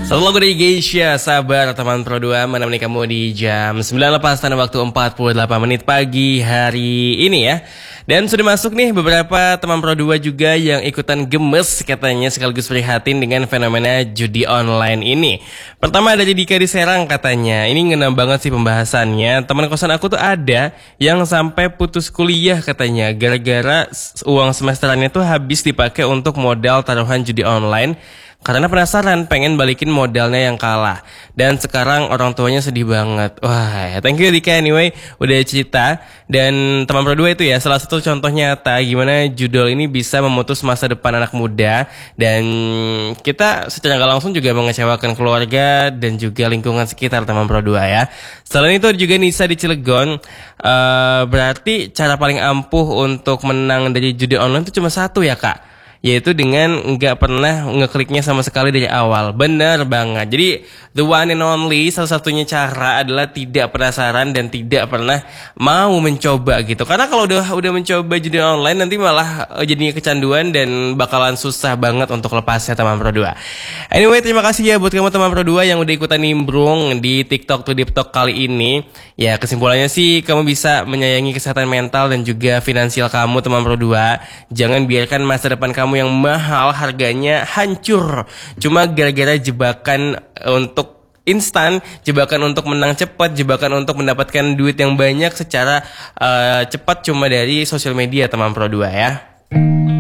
Satu lagu dari Geisha, Sabar teman Pro 2 menemani kamu di jam 9 lepas tanda waktu 48 menit pagi hari ini ya. Dan sudah masuk nih beberapa teman Pro 2 juga yang ikutan gemes katanya sekaligus prihatin dengan fenomena judi online ini. Pertama ada Dika di Serang katanya, ini ngena banget sih pembahasannya. Teman kosan aku tuh ada yang sampai putus kuliah katanya gara-gara uang semesterannya tuh habis dipakai untuk modal taruhan judi online. Karena penasaran pengen balikin modalnya yang kalah. Dan sekarang orang tuanya sedih banget. Wah, thank you Dika anyway udah cerita. Dan teman Pro 2 itu ya salah satu contoh nyata gimana judul ini bisa memutus masa depan anak muda. Dan kita secara gak langsung juga mengecewakan keluarga dan juga lingkungan sekitar teman Pro 2 ya. Selain itu juga Nisa di Cilegon. Berarti cara paling ampuh untuk menang dari judi online itu cuma satu ya kak, yaitu dengan nggak pernah ngekliknya sama sekali dari awal. Bener banget. Jadi the one and only, satu-satunya cara adalah tidak penasaran dan tidak pernah mau mencoba gitu. Karena kalau udah mencoba judi online nanti malah jadinya kecanduan dan bakalan susah banget untuk lepasnya teman Pro 2. Anyway, terima kasih ya buat kamu teman Pro 2 yang udah ikutan nimbrung di TikTok to Deep Talk kali ini. Ya kesimpulannya sih kamu bisa menyayangi kesehatan mental dan juga finansial kamu teman Pro 2. Jangan biarkan masa depan kamu yang mahal harganya hancur cuma gara-gara jebakan untuk instan, jebakan untuk menang cepat, jebakan untuk mendapatkan duit yang banyak secara cepat cuma dari sosial media teman Pro 2 ya.